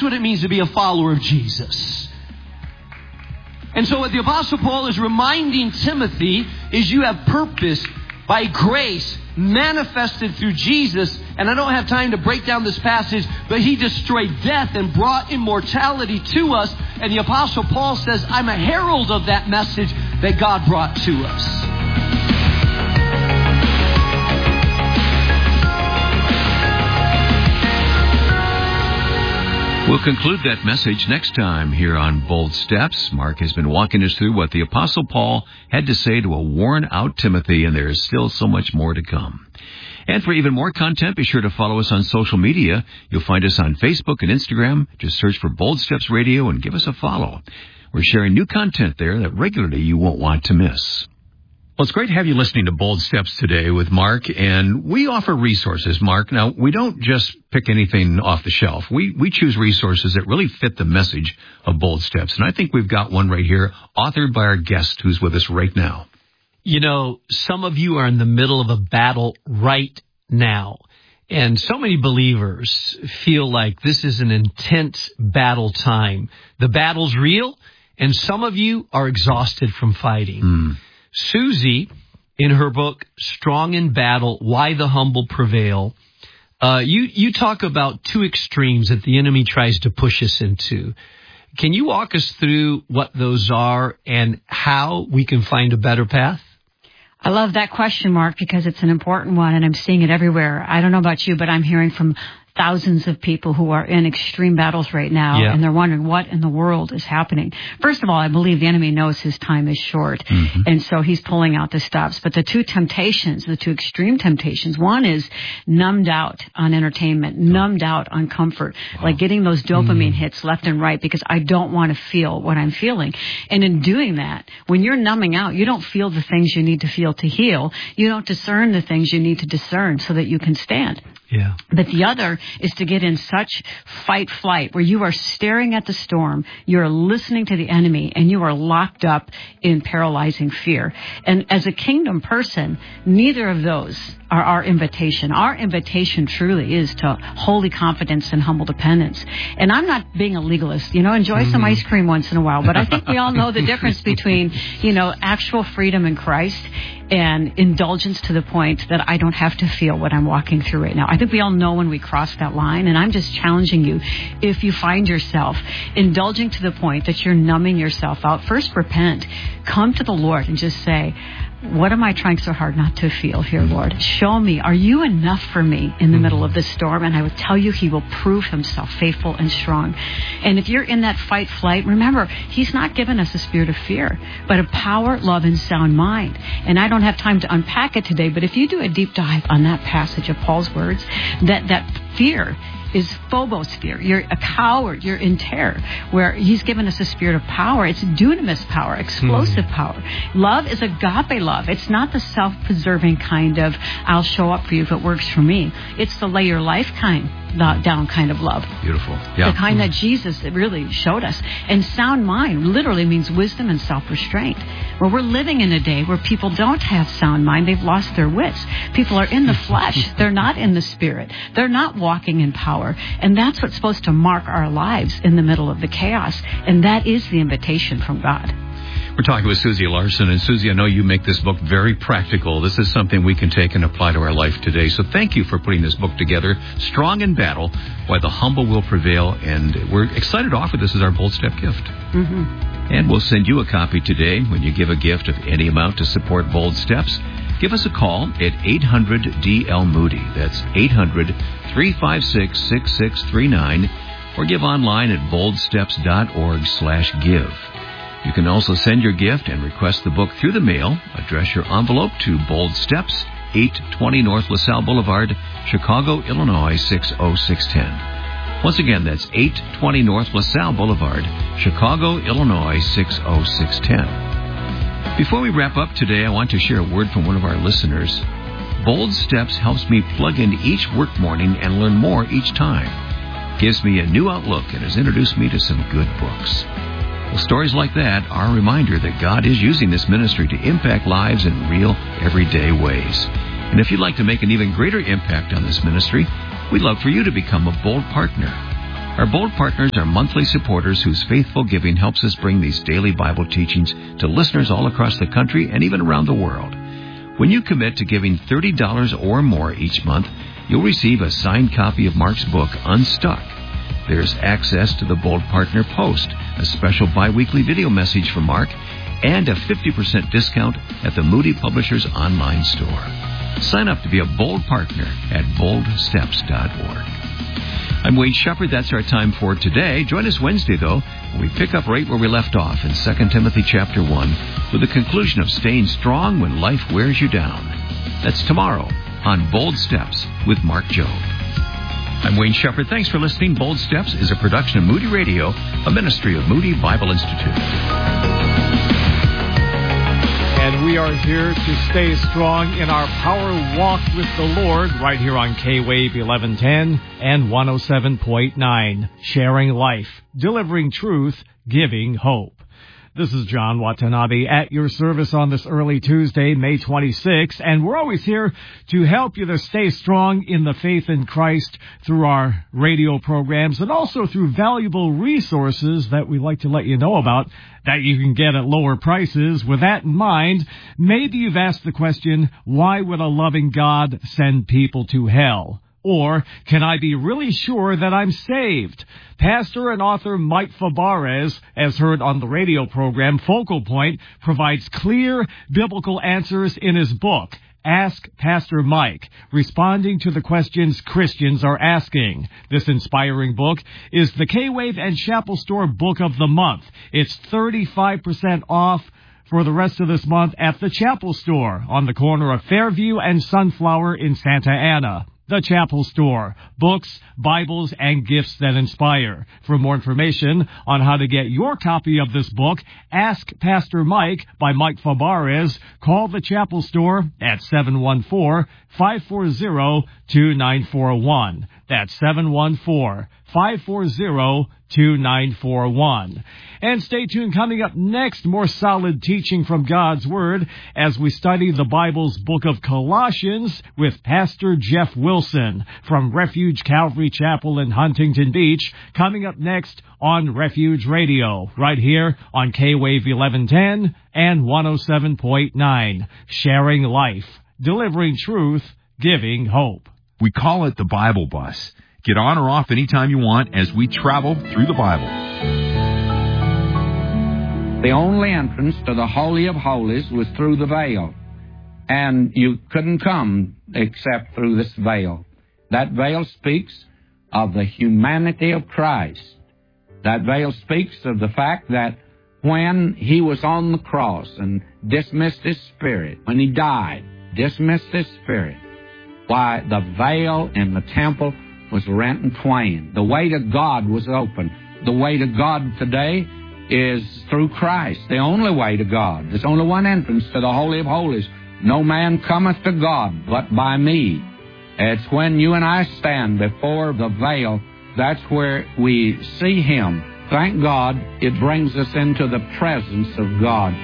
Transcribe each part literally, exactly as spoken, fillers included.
That's what it means to be a follower of Jesus. And so what the Apostle Paul is reminding Timothy is you have purpose by grace manifested through Jesus. And I don't have time to break down this passage, but He destroyed death and brought immortality to us. And the Apostle Paul says, I'm a herald of that message that God brought to us. We'll conclude that message next time here on Bold Steps. Mark has been walking us through what the Apostle Paul had to say to a worn-out Timothy, and there is still so much more to come. And for even more content, be sure to follow us on social media. You'll find us on Facebook and Instagram. Just search for Bold Steps Radio and give us a follow. We're sharing new content there that regularly you won't want to miss. Well, it's great to have you listening to Bold Steps today with Mark, and we offer resources, Mark. Now, we don't just pick anything off the shelf. We we choose resources that really fit the message of Bold Steps, and I think we've got one right here, authored by our guest who's with us right now. You know, some of you are in the middle of a battle right now, and so many believers feel like this is an intense battle time. The battle's real, and some of you are exhausted from fighting. Mm. Susie, in her book, Strong in Battle, Why the Humble Prevail, uh, you, you talk about two extremes that the enemy tries to push us into. Can you walk us through what those are and how we can find a better path? I love that question, Mark, because it's an important one, and I'm seeing it everywhere. I don't know about you, but I'm hearing from thousands of people who are in extreme battles right now, yeah. and they're wondering what in the world is happening. First of all, I believe the enemy knows his time is short, mm-hmm. and so he's pulling out the stops. But the two temptations, the two extreme temptations, one is numbed out on entertainment, oh. numbed out on comfort, wow. like getting those dopamine mm. hits left and right because I don't want to feel what I'm feeling. And in doing that, when you're numbing out, you don't feel the things you need to feel to heal. You don't discern the things you need to discern so that you can stand. Yeah. But the other is to get in such fight flight where you are staring at the storm, you're listening to the enemy, and you are locked up in paralyzing fear. And as a kingdom person, neither of those are our invitation. Our invitation truly is to holy confidence and humble dependence. And I'm not being a legalist, you know, enjoy some ice cream once in a while, but I think we all know the difference between, you know, actual freedom in Christ and indulgence to the point that I don't have to feel what I'm walking through right now. I think we all know when we cross that line, and I'm just challenging you, if you find yourself indulging to the point that you're numbing yourself out, first repent, come to the Lord and just say, what am I trying so hard not to feel here, Lord? Show me, are you enough for me in the middle of this storm? And I would tell you he will prove himself faithful and strong. And if you're in that fight flight, remember, he's not given us a spirit of fear, but of power, love, and sound mind. And I don't have time to unpack it today, but if you do a deep dive on that passage of Paul's words, that, that fear is phobos fear. You're a coward. You're in terror. Where he's given us a spirit of power. It's dunamis power, explosive mm. power. Love is agape love. It's not the self-preserving kind of, I'll show up for you if it works for me. It's the lay your life kind, down kind of love. Beautiful. Yeah. The kind mm. that Jesus really showed us. And sound mind literally means wisdom and self-restraint. Where we're living in a day where people don't have sound mind. They've lost their wits. People are in the flesh. They're not in the spirit. They're not walking in power. And that's what's supposed to mark our lives in the middle of the chaos. And that is the invitation from God. We're talking with Susie Larson. And Susie, I know you make this book very practical. This is something we can take and apply to our life today. So thank you for putting this book together, Strong in Battle, Why the Humble Will Prevail. And we're excited to offer this as our Bold Step gift. Mm-hmm. And we'll send you a copy today when you give a gift of any amount to support Bold Steps. Give us a call at eight hundred D L Moody. That's eight hundred, three five six, six six three nine. Or give online at boldsteps.org slash give. You can also send your gift and request the book through the mail. Address your envelope to Bold Steps, eight twenty North LaSalle Boulevard, Chicago, Illinois, six oh six one oh. Once again, that's eight twenty North LaSalle Boulevard, Chicago, Illinois, six oh six one oh. Before we wrap up today, I want to share a word from one of our listeners. Bold Steps helps me plug into each work morning and learn more each time. Gives me a new outlook and has introduced me to some good books. Well, stories like that are a reminder that God is using this ministry to impact lives in real, everyday ways. And if you'd like to make an even greater impact on this ministry, we'd love for you to become a Bold partner. Our Bold partners are monthly supporters whose faithful giving helps us bring these daily Bible teachings to listeners all across the country and even around the world. When you commit to giving thirty dollars or more each month, you'll receive a signed copy of Mark's book, Unstuck. There's access to the Bold Partner Post, a special bi-weekly video message from Mark, and a fifty percent discount at the Moody Publishers online store. Sign up to be a Bold partner at bold steps dot org. I'm Wade Shepard. That's our time for today. Join us Wednesday, though, when we pick up right where we left off in Second Timothy chapter one with the conclusion of staying strong when life wears you down. That's tomorrow on Bold Steps with Mark Jobe. I'm Wayne Shepard. Thanks for listening. Bold Steps is a production of Moody Radio, a ministry of Moody Bible Institute. And we are here to stay strong in our power walk with the Lord right here on K-Wave eleven ten and one oh seven point nine. Sharing life, delivering truth, giving hope. This is John Watanabe at your service on this early Tuesday, May twenty-sixth, and we're always here to help you to stay strong in the faith in Christ through our radio programs and also through valuable resources that we like to let you know about that you can get at lower prices. With that in mind, maybe you've asked the question, why would a loving God send people to hell? Or, can I be really sure that I'm saved? Pastor and author Mike Fabarez, as heard on the radio program Focal Point, provides clear biblical answers in his book, Ask Pastor Mike, responding to the questions Christians are asking. This inspiring book is the K-Wave and Chapel Store Book of the Month. It's thirty-five percent off for the rest of this month at the Chapel Store on the corner of Fairview and Sunflower in Santa Ana. The Chapel Store. Books, Bibles, and gifts that inspire. For more information on how to get your copy of this book, Ask Pastor Mike by Mike Fabarez. Call the Chapel Store at seven one four, five four zero, two nine four one. That's seven one four, five four zero, two nine four one. And stay tuned. Coming up next, more solid teaching from God's Word as we study the Bible's book of Colossians with Pastor Jeff Wilson from Refuge Calvary Chapel in Huntington Beach. Coming up next on Refuge Radio, right here on K-Wave eleven ten and one oh seven point nine. Sharing life, delivering truth, giving hope. We call it the Bible Bus. Get on or off anytime you want as we travel through the Bible. The only entrance to the Holy of Holies was through the veil, and you couldn't come except through this veil. That veil speaks of the humanity of Christ. That veil speaks of the fact that when he was on the cross and dismissed his spirit, when he died, dismissed his spirit, why, the veil in the temple was rent in twain. The way to God was open. The way to God today is through Christ, the only way to God. There's only one entrance to the Holy of Holies. No man cometh to God but by me. It's when you and I stand before the veil, that's where we see Him. Thank God, it brings us into the presence of God.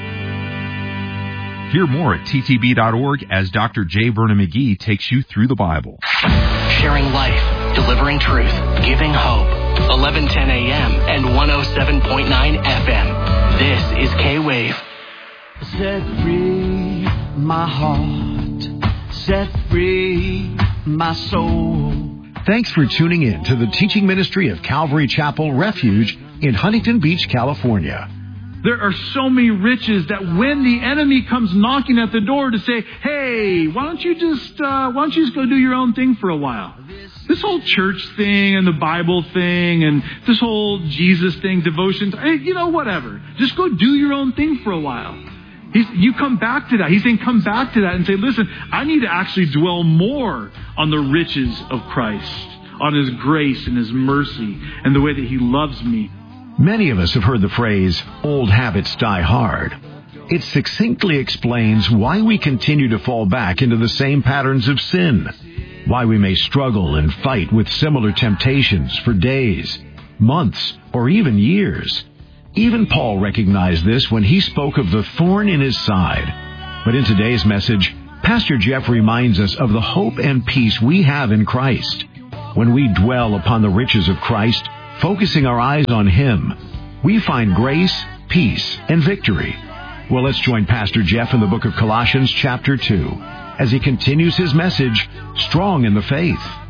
Hear more at T T B dot org as Doctor J. Vernon McGee takes you through the Bible. Sharing life, delivering truth, giving hope. eleven ten a.m. and one oh seven point nine F M. This is K-Wave. Set free my heart, set free my soul. Thanks for tuning in to the teaching ministry of Calvary Chapel Refuge in Huntington Beach, California. There are so many riches that when the enemy comes knocking at the door to say, hey, why don't you just, uh, why don't you just go do your own thing for a while? This whole church thing and the Bible thing and this whole Jesus thing, devotions, you know, whatever. Just go do your own thing for a while. He's, you come back to that. He's saying come back to that and say, listen, I need to actually dwell more on the riches of Christ, on His grace and His mercy and the way that He loves me. Many of us have heard the phrase, old habits die hard. It succinctly explains why we continue to fall back into the same patterns of sin, why we may struggle and fight with similar temptations for days, months, or even years. Even Paul recognized this when he spoke of the thorn in his side. But in today's message, Pastor Jeff reminds us of the hope and peace we have in Christ. When we dwell upon the riches of Christ, Focusing our eyes on Him, we find grace, peace, and victory. Well, let's join Pastor Jeff in the book of Colossians chapter two as he continues his message, Strong in the Faith.